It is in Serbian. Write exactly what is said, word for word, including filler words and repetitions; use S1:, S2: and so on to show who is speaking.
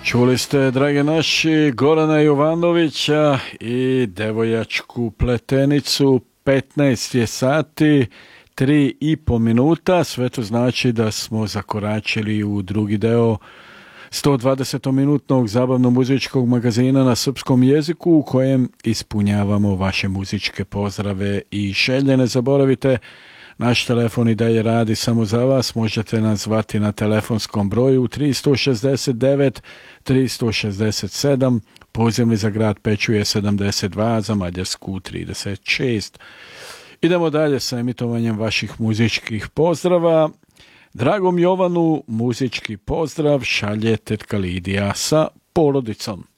S1: Čuli ste, drage naši, Gorana Jovanovića i Devojačku pletenicu. Petnaest je sati, tri i po minuta. Sve to znači da smo zakoračili u drugi deo sto dvadeset-minutnog zabavno-muzičkog magazina na srpskom jeziku u kojem ispunjavamo vaše muzičke pozdrave i želje. Ne zaboravite, naš telefon i dalje radi samo za vas. Možete nas zvati na telefonskom broju tri šest devet tri šest sedam, pozivni za grad Peču je sedamdeset dva, za Mađarsku trideset šest. Idemo dalje sa emitovanjem vaših muzičkih pozdrava. Dragom Jovanu muzički pozdrav šalje tetka Lidija sa porodicom.